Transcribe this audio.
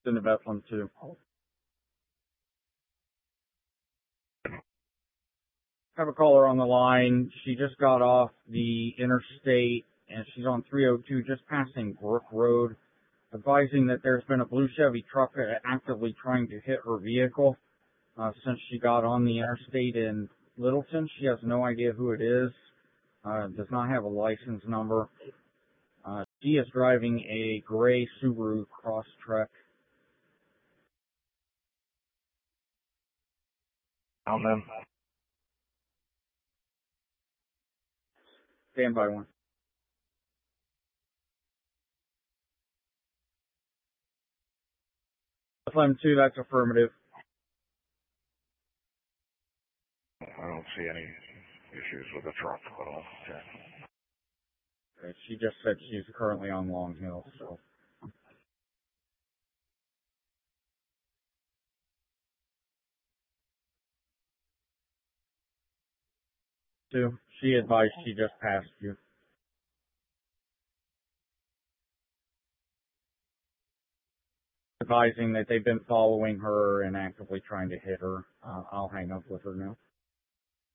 In the Bethlehem too. Have a caller on the line. She just got off the interstate and she's on 302 just passing Brook Road, advising that there's been a blue Chevy truck actively trying to hit her vehicle since she got on the interstate in Littleton. She has no idea who it is, does not have a license number. She is driving a gray Subaru Crosstrek. Then. Stand by one. Bethlehem 2, that's affirmative. I don't see any issues with the truck at all. Okay, she just said she's currently on Long Hill, so. Two, she advised she just passed you. Advising that they've been following her and actively trying to hit her. I'll hang up with her now.